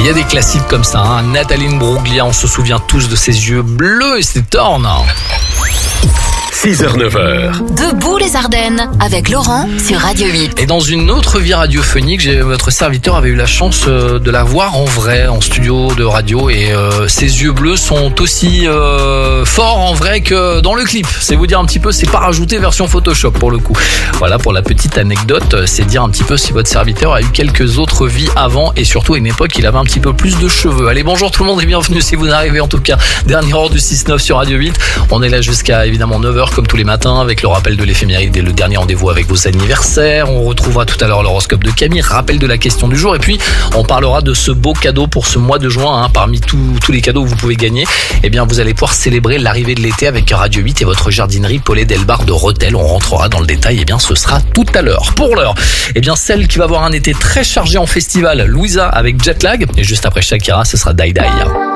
Il y a des classiques comme ça, hein. Nathalie Imbruglia, on se souvient tous de ses yeux bleus et ses tornes. 6h, 9h. Debout les Ardennes, avec Laurent sur Radio 8. Et dans une autre vie radiophonique, votre serviteur avait eu la chance de la voir en vrai, en studio de radio. Et ses yeux bleus sont aussi forts en vrai que dans le clip. C'est vous dire un petit peu, c'est pas rajouté version Photoshop pour le coup. Voilà pour la petite anecdote, c'est dire un petit peu si votre serviteur a eu quelques autres vies avant. Et surtout à une époque, il avait un petit peu plus de cheveux. Allez, bonjour tout le monde et bienvenue si vous arrivez en tout cas. Dernière heure du 6-9 sur Radio 8. On est là jusqu'à évidemment 9h. Comme tous les matins, avec le rappel de l'éphéméride et le dernier rendez-vous avec vos anniversaires. On retrouvera tout à l'heure l'horoscope de Camille, rappel de la question du jour, et puis on parlera de ce beau cadeau pour ce mois de juin, hein. Parmi tous les cadeaux que vous pouvez gagner, eh bien vous allez pouvoir célébrer l'arrivée de l'été avec Radio 8 et votre jardinerie Paulet Delbar de Rethel. On rentrera dans le détail, eh bien ce sera tout à l'heure. Pour l'heure, eh bien celle qui va avoir un été très chargé en festival, Louisa avec Jetlag, et juste après Shakira, ce sera Die Die.